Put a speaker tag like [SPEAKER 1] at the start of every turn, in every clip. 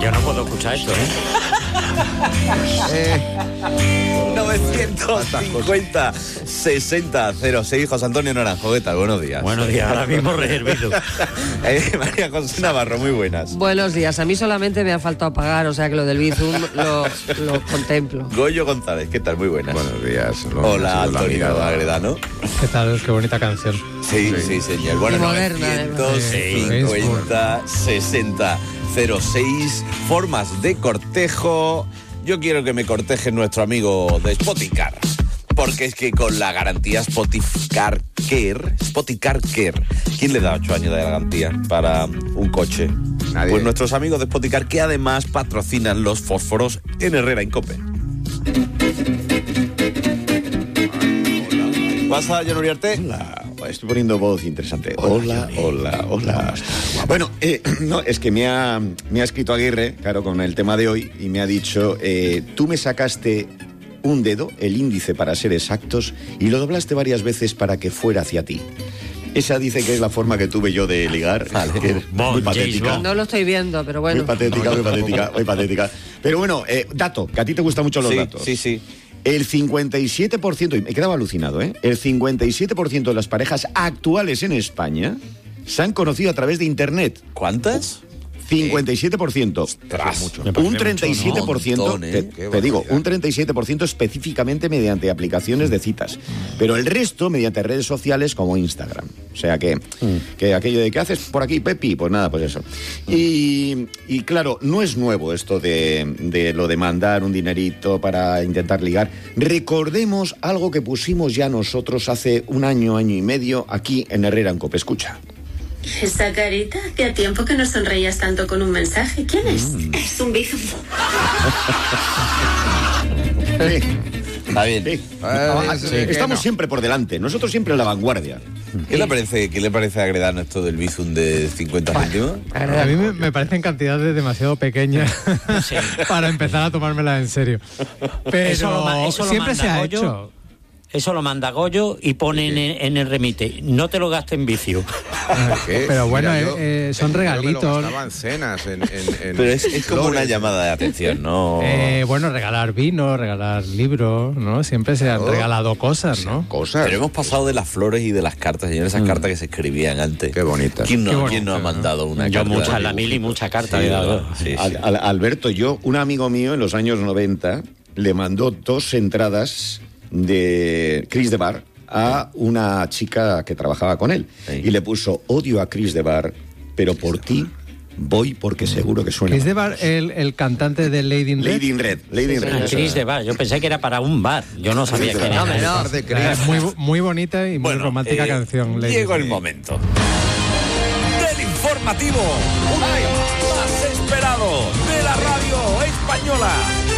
[SPEAKER 1] Yo no puedo escuchar esto,
[SPEAKER 2] 950 60 06. José Antonio Naranjo, ¿qué tal? Buenos días.
[SPEAKER 1] Buenos días, ahora mismo reservido.
[SPEAKER 2] María José Navarro, muy buenas.
[SPEAKER 3] Buenos días, a mí solamente me ha faltado pagar, o sea que lo del Bizum lo contemplo.
[SPEAKER 2] Goyo González, ¿qué tal? Muy buenas.
[SPEAKER 4] Buenos días.
[SPEAKER 2] Hola, Antonio Agredano.
[SPEAKER 5] ¿Qué tal? Qué bonita canción.
[SPEAKER 2] Sí, señor. Bueno,
[SPEAKER 3] Y moderna,
[SPEAKER 2] 950 60 06. Formas de cortejo. Yo quiero que me corteje nuestro amigo de Spoticar. Porque es que con la garantía Spoticar Care, ¿quién le da 8 años de garantía para un coche?
[SPEAKER 4] Nadie.
[SPEAKER 2] Pues nuestros amigos de Spoticar, que además patrocinan los fósforos en Herrera Incope. ¿Pasa, John Uriarte?
[SPEAKER 6] Hola, estoy poniendo voz interesante. Hola. Bueno, no, es que me ha escrito Aguirre, claro, con el tema de hoy, y me ha dicho, tú me sacaste un dedo, el índice para ser exactos, y lo doblaste varias veces para que fuera hacia ti. Esa dice que es la forma que tuve yo de ligar, que es muy patética.
[SPEAKER 3] No lo estoy viendo, pero bueno.
[SPEAKER 6] Muy patética. Pero bueno, dato, que a ti te gustan mucho los datos.
[SPEAKER 2] Sí.
[SPEAKER 6] El 57%, y me quedaba alucinado, el 57% de las parejas actuales en España se han conocido a través de Internet.
[SPEAKER 2] ¿Cuántas?
[SPEAKER 6] 57%.
[SPEAKER 2] Mucho.
[SPEAKER 6] Un 37%,
[SPEAKER 2] montón,
[SPEAKER 6] te digo, un 37% específicamente mediante aplicaciones de citas. Pero el resto mediante redes sociales como Instagram. O sea que aquello de ¿qué haces por aquí, Pepi? Pues nada, pues eso. Y claro, no es nuevo esto de lo de mandar un dinerito para intentar ligar. Recordemos algo que pusimos ya nosotros hace un año y medio aquí en Herrera Incope. Escucha.
[SPEAKER 7] Esa carita, que a tiempo que no sonreías tanto con un mensaje. ¿Quién es? Es un Bizum.
[SPEAKER 2] Está bien.
[SPEAKER 6] Estamos siempre por delante, nosotros siempre en la vanguardia.
[SPEAKER 2] ¿Qué le parece a Agredano esto del Bizum de 50 céntimos?
[SPEAKER 5] A mí me parecen cantidades demasiado pequeñas para empezar a tomármela en serio. Pero
[SPEAKER 1] eso
[SPEAKER 5] siempre se ha
[SPEAKER 1] Goyo,
[SPEAKER 5] hecho.
[SPEAKER 1] Eso lo manda Goyo y pone en el remite. No te lo gastes en vicio.
[SPEAKER 4] ¿Qué?
[SPEAKER 5] Pero bueno,
[SPEAKER 4] Mira,
[SPEAKER 5] son regalitos.
[SPEAKER 4] Yo me lo gastaba en cenas,
[SPEAKER 2] Pero es como una llamada de atención, ¿no?
[SPEAKER 5] Bueno, regalar vino, regalar libros, ¿no? Siempre se han regalado cosas, ¿no?
[SPEAKER 4] Cosas.
[SPEAKER 2] Pero hemos pasado de las flores y de las cartas, señores, esas cartas que se escribían antes.
[SPEAKER 4] Qué bonitas.
[SPEAKER 2] ¿Quién no
[SPEAKER 5] Qué bonito,
[SPEAKER 2] ha mandado una
[SPEAKER 1] Yo
[SPEAKER 2] carta?
[SPEAKER 1] muchas, la mil y mucha carta.
[SPEAKER 2] Sí,
[SPEAKER 1] he dado.
[SPEAKER 2] sí.
[SPEAKER 6] Alberto, un amigo mío en los años 90 le mandó 2 entradas de Chris de Bar a una chica que trabajaba con él.
[SPEAKER 2] Sí.
[SPEAKER 6] Y le puso: odio a Chris de Bar, pero por ti voy porque seguro que suena.
[SPEAKER 5] Chris de Bar, el cantante de Lady in Red.
[SPEAKER 6] Lady in Red.
[SPEAKER 1] Chris de bar. Yo pensé que era para un bar. Yo no sabía quién era.
[SPEAKER 5] Es muy bonita y muy romántica canción. Lady
[SPEAKER 2] Llegó
[SPEAKER 5] in
[SPEAKER 2] el
[SPEAKER 5] Red.
[SPEAKER 2] momento del informativo más esperado de la radio española.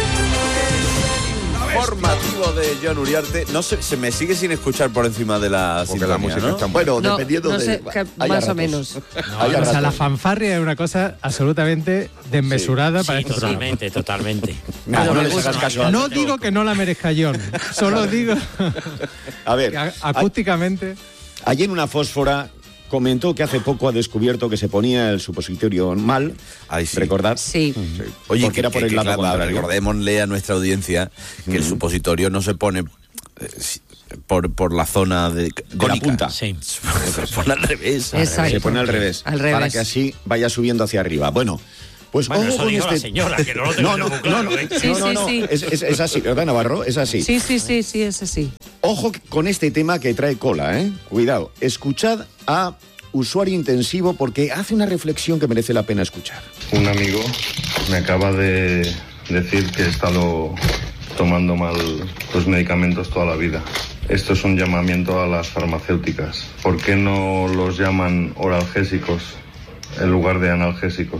[SPEAKER 2] Informativo de John Uriarte. No sé, se me sigue sin escuchar por encima de la
[SPEAKER 4] Porque la música está muy...
[SPEAKER 6] Bueno,
[SPEAKER 3] No,
[SPEAKER 6] dependiendo
[SPEAKER 3] no
[SPEAKER 6] de...
[SPEAKER 3] sé,
[SPEAKER 6] hay
[SPEAKER 3] más o
[SPEAKER 6] ratos.
[SPEAKER 3] menos.
[SPEAKER 5] O sea, la fanfarria es una cosa absolutamente desmesurada para
[SPEAKER 1] Sí,
[SPEAKER 5] este programa.
[SPEAKER 1] totalmente.
[SPEAKER 6] No les hagas caso.
[SPEAKER 5] No digo que no la merezca John, solo digo
[SPEAKER 6] A ver,
[SPEAKER 5] que acústicamente...
[SPEAKER 6] allí en una fósfora comentó que hace poco ha descubierto que se ponía el supositorio mal.
[SPEAKER 2] Ay, sí.
[SPEAKER 6] ¿Recordad?
[SPEAKER 3] Sí.
[SPEAKER 2] Oye,
[SPEAKER 6] Porque era por el lado
[SPEAKER 2] claro,
[SPEAKER 6] contrario.
[SPEAKER 2] recordémosle a nuestra audiencia que el supositorio no se pone por la zona de
[SPEAKER 6] Con la punta.
[SPEAKER 1] Sí.
[SPEAKER 2] Se pone al revés.
[SPEAKER 3] Exacto.
[SPEAKER 6] Se pone al revés.
[SPEAKER 3] Al revés.
[SPEAKER 6] Para que así vaya subiendo hacia arriba. Bueno, pues
[SPEAKER 1] Bueno,
[SPEAKER 6] ojo
[SPEAKER 1] eso
[SPEAKER 6] con
[SPEAKER 1] dijo la
[SPEAKER 6] este...
[SPEAKER 1] señora, que no lo tengo muy claro, ¿eh?
[SPEAKER 3] Sí, sí.
[SPEAKER 6] Es así, ¿verdad, Navarro? Es así.
[SPEAKER 3] Sí, es así.
[SPEAKER 6] Ojo con este tema que trae cola, ¿eh? Cuidado. Escuchad a usuario intensivo porque hace una reflexión que merece la pena escuchar.
[SPEAKER 8] Un amigo me acaba de decir que he estado tomando mal los medicamentos toda la vida. Esto es un llamamiento a las farmacéuticas. ¿Por qué no los llaman oralgésicos en lugar de analgésicos?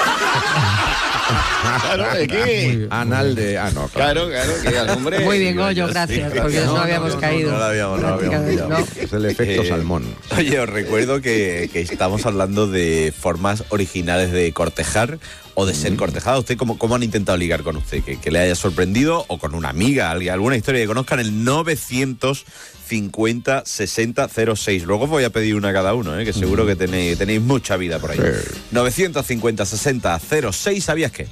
[SPEAKER 6] Claro, ¿de qué?
[SPEAKER 4] Anal de... Ah, no,
[SPEAKER 6] Claro, que al hombre...
[SPEAKER 3] Muy bien, Goyo, gracias, porque no habíamos caído.
[SPEAKER 2] No lo habíamos
[SPEAKER 3] Prácticamente,
[SPEAKER 2] pillado.
[SPEAKER 3] no.
[SPEAKER 4] Es el efecto salmón.
[SPEAKER 2] Oye, os recuerdo que estamos hablando de formas originales de cortejar o de ser cortejada. ¿Usted cómo han intentado ligar con usted? ¿Que le haya sorprendido? ¿O con una amiga? ¿Alguna historia que conozcan? El 950 60 06. Luego os voy a pedir una a cada uno, que seguro que tenéis mucha vida por ahí. 950 60 06. ¿Sabías qué?
[SPEAKER 1] mensaje.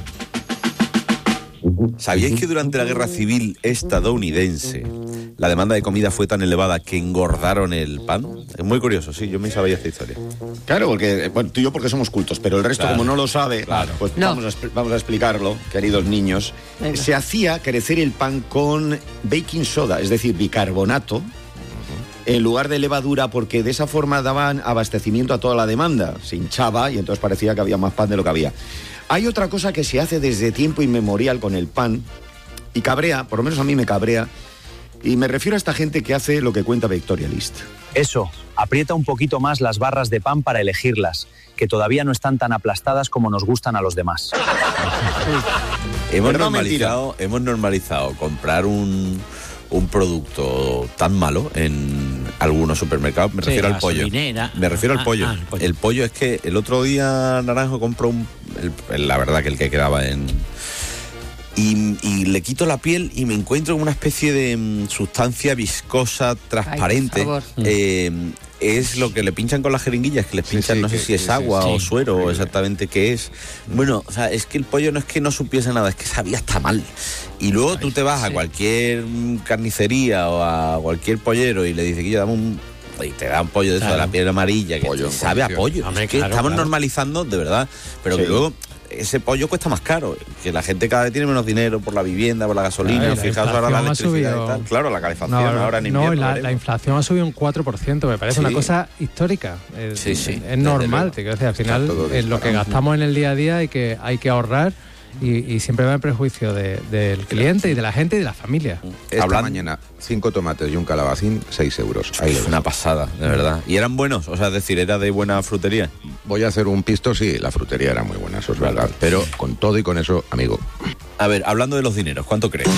[SPEAKER 2] ¿Sabíais que durante la Guerra Civil estadounidense la demanda de comida fue tan elevada que engordaron el pan? Es muy curioso, sí, yo me sabía esta historia.
[SPEAKER 6] Claro, porque bueno, tú y yo porque somos cultos, pero el resto, como no lo sabe, pues
[SPEAKER 3] No.
[SPEAKER 6] vamos a explicarlo, queridos niños.
[SPEAKER 3] Venga.
[SPEAKER 6] Se hacía crecer el pan con baking soda, es decir, bicarbonato, en lugar de levadura, porque de esa forma daban abastecimiento a toda la demanda. Se hinchaba y entonces parecía que había más pan de lo que había. Hay otra cosa que se hace desde tiempo inmemorial con el pan y cabrea, por lo menos a mí me cabrea, y me refiero a esta gente que hace lo que cuenta Victoria List.
[SPEAKER 9] Eso, aprieta un poquito más las barras de pan para elegirlas, que todavía no están tan aplastadas como nos gustan a los demás.
[SPEAKER 2] Hemos
[SPEAKER 6] Pero no
[SPEAKER 2] normalizado comprar un producto tan malo en algunos supermercados. Me refiero al pollo. Me refiero al pollo.
[SPEAKER 1] El pollo.
[SPEAKER 2] El pollo es que el otro día Naranjo compró la verdad que el que quedaba en... Y le quito la piel y me encuentro con una especie de sustancia viscosa, transparente.
[SPEAKER 3] Ay, por favor.
[SPEAKER 2] Es lo que le pinchan con las jeringuillas, que les pinchan,
[SPEAKER 4] sí,
[SPEAKER 2] no sé si es agua o suero o exactamente qué es. Bueno, o sea, es que el pollo no es que no supiese nada, es que sabía hasta mal. Y luego tú te vas a cualquier carnicería o a cualquier pollero y le dices que yo dame un... Y te dan pollo de eso, de la piel amarilla, que
[SPEAKER 4] Pollo en
[SPEAKER 2] sabe a
[SPEAKER 4] condición.
[SPEAKER 2] pollo.
[SPEAKER 1] Hombre,
[SPEAKER 2] Es que
[SPEAKER 1] claro,
[SPEAKER 2] estamos
[SPEAKER 1] claro.
[SPEAKER 2] normalizando, de verdad, pero que luego ese pollo cuesta más caro, que la gente cada vez tiene menos dinero por la vivienda, por la gasolina,
[SPEAKER 5] Claro, la
[SPEAKER 2] fijaos ahora la
[SPEAKER 5] inflación ha
[SPEAKER 2] electricidad
[SPEAKER 5] subido.
[SPEAKER 2] y tal. Claro, la calefacción
[SPEAKER 5] No,
[SPEAKER 2] ahora en
[SPEAKER 5] no,
[SPEAKER 2] invierno.
[SPEAKER 5] y la
[SPEAKER 2] veremos.
[SPEAKER 5] inflación ha subido un 4%, me parece
[SPEAKER 2] Sí.
[SPEAKER 5] una cosa histórica.
[SPEAKER 2] Sí, sí,
[SPEAKER 5] Es
[SPEAKER 2] desde
[SPEAKER 5] normal,
[SPEAKER 2] luego.
[SPEAKER 5] te quiero decir, al final
[SPEAKER 4] Está todo
[SPEAKER 5] en lo que
[SPEAKER 4] disparado.
[SPEAKER 5] gastamos en el día a día hay que ahorrar y siempre va en prejuicio del cliente y de la gente y de la familia.
[SPEAKER 4] Esta
[SPEAKER 2] Hablando-
[SPEAKER 4] mañana, 5 tomates y un calabacín, 6 euros. Ahí lo
[SPEAKER 2] Es
[SPEAKER 4] dejo.
[SPEAKER 2] una pasada, de verdad. Y eran buenos, o sea, es decir, era de buena frutería.
[SPEAKER 4] Voy a hacer un pisto, sí, la frutería era muy buena, eso es verdad. Pero con todo y con eso, amigo,
[SPEAKER 2] A ver, hablando de los dineros, ¿cuánto crees?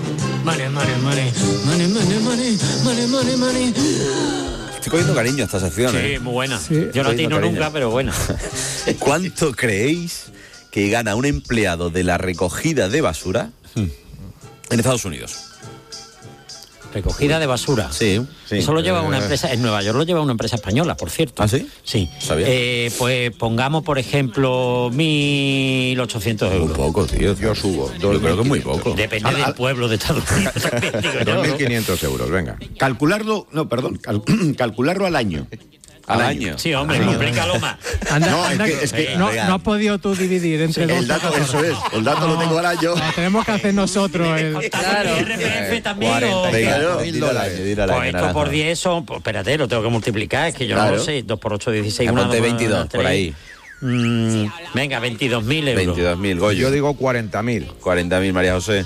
[SPEAKER 2] Estoy cogiendo cariño a esta sección,
[SPEAKER 1] Sí, muy buena.
[SPEAKER 5] Sí.
[SPEAKER 1] Yo no
[SPEAKER 2] Estoy
[SPEAKER 1] atino
[SPEAKER 2] cariño.
[SPEAKER 1] nunca, pero buena.
[SPEAKER 2] ¿Cuánto creéis que gana un empleado de la recogida de basura en Estados Unidos?
[SPEAKER 1] Recogida de basura.
[SPEAKER 2] Sí.
[SPEAKER 1] Eso lo lleva una empresa, en Nueva York lo lleva una empresa española, por cierto.
[SPEAKER 2] ¿Ah, sí?
[SPEAKER 1] Sí.
[SPEAKER 2] Sabía.
[SPEAKER 1] Pues pongamos, por ejemplo, 1.800
[SPEAKER 2] Un
[SPEAKER 1] euros.
[SPEAKER 2] poco, tío.
[SPEAKER 4] yo subo.
[SPEAKER 2] Yo creo que es muy poco.
[SPEAKER 1] Depende del pueblo de Estados Unidos también, digo yo, ¿no?
[SPEAKER 4] 2.500 euros, venga.
[SPEAKER 6] Calcularlo al año.
[SPEAKER 2] Al año.
[SPEAKER 1] Sí, hombre, complícalo más.
[SPEAKER 5] Anda,
[SPEAKER 6] No,
[SPEAKER 5] anda,
[SPEAKER 6] es que-
[SPEAKER 5] no,
[SPEAKER 2] venga.
[SPEAKER 5] no has podido tú dividir entre dos.
[SPEAKER 6] El dato, eso es, el dato lo tengo al año.
[SPEAKER 5] No, tenemos que hacer nosotros el...
[SPEAKER 3] Claro.
[SPEAKER 1] ¿El RPF también o...?
[SPEAKER 2] Venga,
[SPEAKER 6] Claro.
[SPEAKER 2] dilo al año, dilo al año,
[SPEAKER 1] Pues esto
[SPEAKER 2] Naranjo.
[SPEAKER 1] por 10 son... Pues espérate, lo tengo que multiplicar, es que yo no
[SPEAKER 6] Claro.
[SPEAKER 1] lo sé. 2 por 8, 16.
[SPEAKER 2] Ponte
[SPEAKER 1] una, dos,
[SPEAKER 2] 22,
[SPEAKER 1] una,
[SPEAKER 2] por ahí.
[SPEAKER 1] Venga, 22.000 euros.
[SPEAKER 2] 22.000, Goyo.
[SPEAKER 4] Yo digo 40.000.
[SPEAKER 2] 40.000, María José.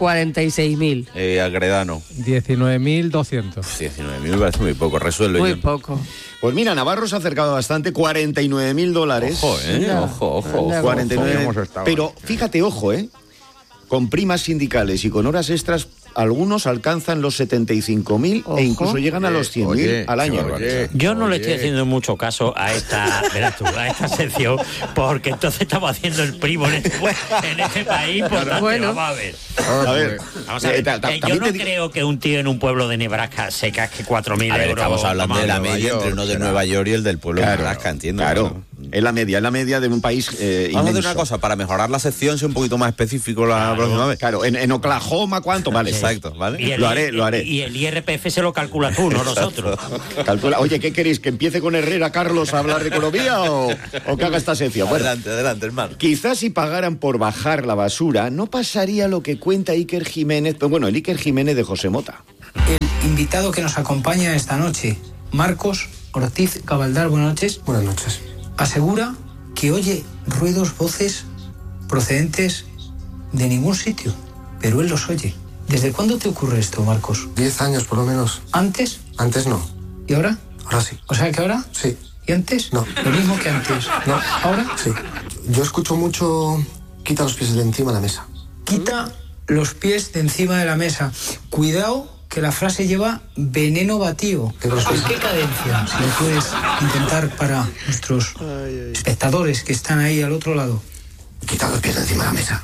[SPEAKER 3] 46.000.
[SPEAKER 2] Agredano.
[SPEAKER 5] 19.200.
[SPEAKER 2] 19.000 me parece muy poco. Resuelve.
[SPEAKER 3] Muy
[SPEAKER 2] John.
[SPEAKER 3] poco.
[SPEAKER 6] Pues mira, Navarro se ha acercado bastante, $49.000.
[SPEAKER 2] Ojo,
[SPEAKER 3] Anda.
[SPEAKER 2] ojo.
[SPEAKER 3] Anda.
[SPEAKER 6] 49.
[SPEAKER 4] Hemos estado
[SPEAKER 6] Pero fíjate, ojo, con primas sindicales y con horas extras, algunos alcanzan los 75.000
[SPEAKER 3] Ojo.
[SPEAKER 6] e incluso llegan a los 100.000
[SPEAKER 4] Oye,
[SPEAKER 6] al año.
[SPEAKER 4] oye.
[SPEAKER 1] Yo no le estoy
[SPEAKER 4] Oye.
[SPEAKER 1] haciendo mucho caso a esta, verás tú, a esta sección, porque entonces estamos haciendo el primo en este país, por tanto,
[SPEAKER 3] Bueno.
[SPEAKER 1] vamos a ver.
[SPEAKER 6] A ver,
[SPEAKER 1] Vamos a ver. Yo
[SPEAKER 6] también
[SPEAKER 1] no
[SPEAKER 6] te digo-
[SPEAKER 1] creo que un tío en un pueblo de Nebraska se casque 4.000
[SPEAKER 2] A ver,
[SPEAKER 1] euros.
[SPEAKER 2] estamos hablando de la
[SPEAKER 1] tomando.
[SPEAKER 2] media entre uno de
[SPEAKER 4] será.
[SPEAKER 2] Nueva York y el del pueblo de
[SPEAKER 6] Claro,
[SPEAKER 2] Nebraska, entiendo.
[SPEAKER 6] claro. Es la media de un país
[SPEAKER 2] Vamos a hacer
[SPEAKER 6] inmenso.
[SPEAKER 2] una cosa, para mejorar la sección, ser un poquito más específico la próxima vez.
[SPEAKER 6] Claro, en Oklahoma, ¿cuánto? Vale,
[SPEAKER 2] Exacto, ¿vale?
[SPEAKER 1] Y el-
[SPEAKER 6] Lo haré.
[SPEAKER 1] Y el IRPF se lo calcula tú, no nosotros.
[SPEAKER 6] Calcula. Oye, ¿qué queréis? ¿Que empiece con Herrera Carlos a hablar de economía o que haga esta sección? Bueno,
[SPEAKER 2] Adelante, hermano.
[SPEAKER 6] quizás si pagaran por bajar la basura, no pasaría lo que cuenta Iker Jiménez, pero bueno, el Iker Jiménez de José Mota.
[SPEAKER 10] El invitado que nos acompaña esta noche, Marcos Ortiz Cabaldar, buenas noches.
[SPEAKER 11] Buenas noches.
[SPEAKER 10] Asegura que oye ruidos, voces procedentes de ningún sitio, pero él los oye. ¿Desde cuándo te ocurre esto, Marcos?
[SPEAKER 11] 10 años por lo menos.
[SPEAKER 10] ¿Antes?
[SPEAKER 11] Antes no.
[SPEAKER 10] ¿Y ahora?
[SPEAKER 11] Ahora sí.
[SPEAKER 10] O sea que ahora.
[SPEAKER 11] Sí.
[SPEAKER 10] ¿Y antes?
[SPEAKER 11] No.
[SPEAKER 10] Lo mismo que antes.
[SPEAKER 11] No.
[SPEAKER 10] ¿Ahora?
[SPEAKER 11] Sí. Yo escucho mucho... Quita los pies de encima de la mesa.
[SPEAKER 10] Quita los pies de encima de la mesa. Cuidado que la frase lleva veneno batido.
[SPEAKER 11] ¿Qué los
[SPEAKER 10] ¿En
[SPEAKER 11] pies?
[SPEAKER 10] qué cadencia? Si lo puedes intentar para nuestros espectadores que están ahí al otro lado.
[SPEAKER 11] Quita los pies de encima de la mesa.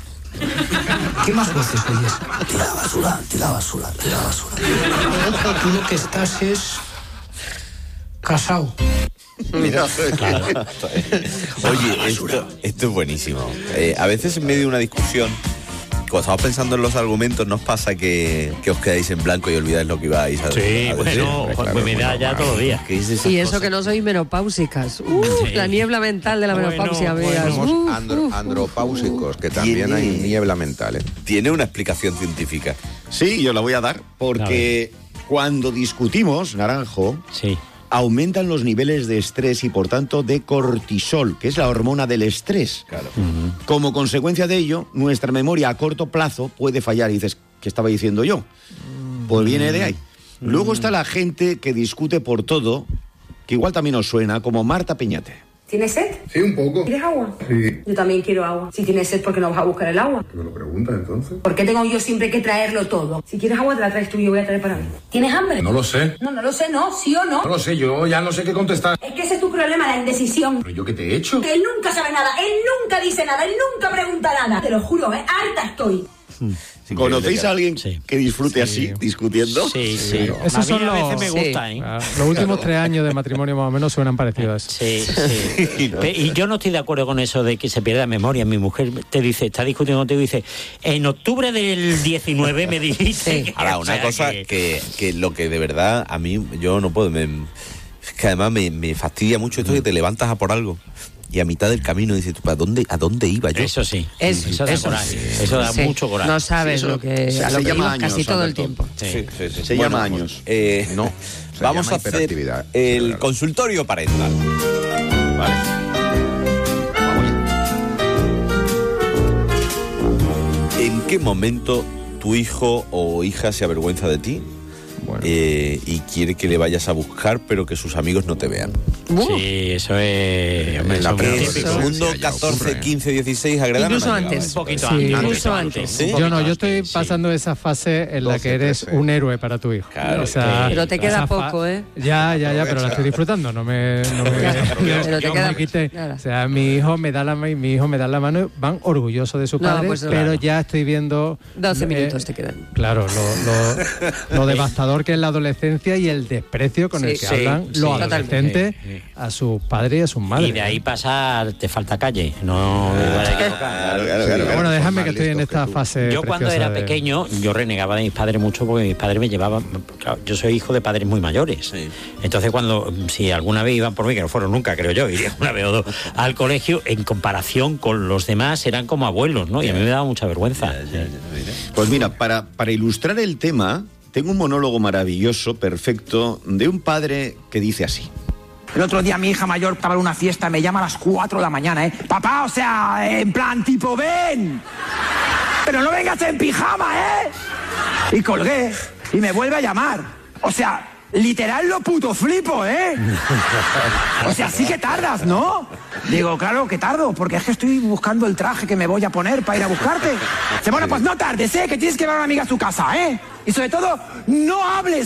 [SPEAKER 10] ¿Qué más voces oyes?
[SPEAKER 11] Tira la basura, tira la basura, tira la basura.
[SPEAKER 10] Tú lo que estás es casado.
[SPEAKER 2] Mira, claro. Oye, esto es buenísimo. A veces en medio de una discusión, cuando estamos pensando en los argumentos, ¿nos pasa que os quedáis en blanco y olvidáis lo que ibais a decir?
[SPEAKER 1] Sí, bueno, pues me da ya todos los días.
[SPEAKER 3] Y eso que no sois menopáusicas. La niebla mental de la menopausia, amigas.
[SPEAKER 4] Andropáusicos, que también hay niebla mental.
[SPEAKER 2] Tiene una explicación científica.
[SPEAKER 6] Sí, yo la voy a dar, porque cuando discutimos, Naranjo, aumentan los niveles de estrés y, por tanto, de cortisol, que es la hormona del estrés.
[SPEAKER 2] Claro.
[SPEAKER 6] Como consecuencia de ello, nuestra memoria a corto plazo puede fallar. Y dices, ¿qué estaba diciendo yo? Pues viene de ahí. Luego está la gente que discute por todo, que igual también os suena, como Marta Peñate.
[SPEAKER 12] ¿Tienes sed?
[SPEAKER 11] Sí, un poco.
[SPEAKER 12] ¿Quieres agua?
[SPEAKER 11] Sí.
[SPEAKER 12] Yo también quiero agua. Si tienes sed, ¿por qué no vas a buscar el agua?
[SPEAKER 11] ¿Me lo preguntas entonces?
[SPEAKER 12] ¿Por qué tengo yo siempre que traerlo todo? Si quieres agua, te la traes tú y yo voy a traer para mí. ¿Tienes hambre?
[SPEAKER 11] No lo sé.
[SPEAKER 12] No lo sé, ¿no? ¿Sí o no?
[SPEAKER 11] No lo sé, yo ya no sé qué contestar.
[SPEAKER 12] Es que ese es tu problema, la indecisión.
[SPEAKER 11] ¿Pero yo qué te he hecho?
[SPEAKER 12] Que él nunca sabe nada, él nunca dice nada, él nunca pregunta nada. Te lo juro, harta estoy.
[SPEAKER 6] ¿Conocéis a alguien que disfrute así, discutiendo?
[SPEAKER 1] Sí, sí.
[SPEAKER 5] Esos son
[SPEAKER 1] a veces
[SPEAKER 5] los,
[SPEAKER 1] me gusta,
[SPEAKER 5] los últimos 3 años de matrimonio más o menos suenan parecidos a eso.
[SPEAKER 1] Sí. Y yo no estoy de acuerdo con eso de que se pierda memoria. Mi mujer te dice, está discutiendo contigo y dice, en octubre del 19 me dijiste...
[SPEAKER 2] Ahora, una cosa que lo que de verdad a mí, yo no puedo... es que además me fastidia mucho esto de que te levantas a por algo. Y a mitad del camino dices, ¿a dónde iba yo?
[SPEAKER 1] Eso sí. Eso da coraje. Eso da mucho coraje.
[SPEAKER 3] No sabes lo que a lo que ibas casi todo el tiempo.
[SPEAKER 6] Se llama años.
[SPEAKER 4] No.
[SPEAKER 2] Vamos a hacer el consultorio parental. Vale. ¿En qué momento tu hijo o hija se avergüenza de ti? Y quiere que le vayas a buscar, pero que sus amigos no te vean.
[SPEAKER 1] Sí, eso es...
[SPEAKER 2] Segundo, 14, 15, 16, agregar.
[SPEAKER 3] Incluso antes.
[SPEAKER 1] Un poquito antes.
[SPEAKER 3] Incluso antes.
[SPEAKER 2] ¿Sí?
[SPEAKER 5] Yo estoy pasando esa fase en la que eres un héroe para tu hijo.
[SPEAKER 2] Claro.
[SPEAKER 5] O sea,
[SPEAKER 3] pero te queda poco, ¿eh?
[SPEAKER 5] Ya, pero la estoy disfrutando. No me
[SPEAKER 3] pero te queda,
[SPEAKER 5] quite. O sea, mi hijo me da la mano, van orgullosos de su padre,
[SPEAKER 3] pues,
[SPEAKER 5] pero ya estoy viendo
[SPEAKER 3] 12 minutos te quedan.
[SPEAKER 5] Claro, lo devastador que es la adolescencia y el desprecio con el que hablan los adolescentes a sus padres y a sus madres.
[SPEAKER 1] Y de ahí pasar, te falta calle. No me vaya a equivocar.
[SPEAKER 5] Bueno, déjame que estoy en esta fase.
[SPEAKER 1] Yo cuando era pequeño, yo renegaba de mis padres mucho porque mis padres me llevaban... Claro, yo soy hijo de padres muy mayores. Entonces si alguna vez iban por mí, que no fueron nunca, creo yo, iría una vez o dos al colegio, en comparación con los demás eran como abuelos, ¿no? Y a mí me daba mucha vergüenza.
[SPEAKER 6] Pues mira, para ilustrar el tema, tengo un monólogo maravilloso, perfecto, de un padre que dice así.
[SPEAKER 13] El otro día mi hija mayor estaba en una fiesta, me llama a las 4 de la mañana, ¿eh? Papá, o sea, en plan tipo, ven, pero no vengas en pijama, ¿eh? Y colgué, y me vuelve a llamar. O sea, literal lo puto flipo, ¿eh? O sea, sí que tardas, ¿no? Digo, claro que tardo, porque es que estoy buscando el traje que me voy a poner para ir a buscarte. Dice, bueno, pues no tardes, ¿eh? Que tienes que llevar a una amiga a su casa, ¿eh? Y sobre todo, no hables.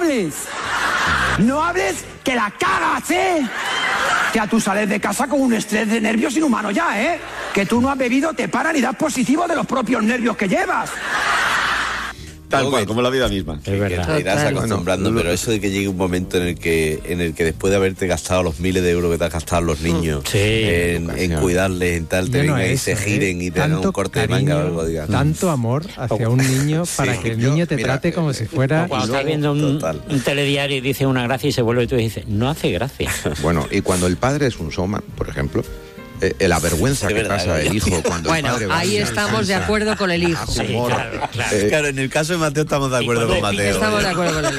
[SPEAKER 13] No hables que la cagas, ¿eh? Que a tú sales de casa con un estrés de nervios inhumano ya, ¿eh? Que tú no has bebido, te paran y das positivo de los propios nervios que llevas.
[SPEAKER 6] Tal cual, como la vida misma.
[SPEAKER 1] Es verdad.
[SPEAKER 2] Te irás acostumbrando, pero eso de que llegue un momento en el que después de haberte gastado los miles de euros que te has gastado los niños en cuidarles, en tal, te vengan y se giren y te hagan un corte de manga o algo, digan.
[SPEAKER 5] Tanto amor hacia un niño para que el niño te trate como si fuera...
[SPEAKER 1] Cuando estás viendo un telediario y dice una gracia y se vuelve y tú dices, no hace gracia.
[SPEAKER 4] Bueno, y cuando el padre es un showman, por ejemplo... la vergüenza que pasa el hijo cuando el padre va
[SPEAKER 3] ahí estamos de acuerdo con el hijo.
[SPEAKER 1] Sí, claro.
[SPEAKER 2] Claro, en el caso de Mateo estamos de acuerdo con Mateo.
[SPEAKER 3] Estamos de acuerdo con el hijo.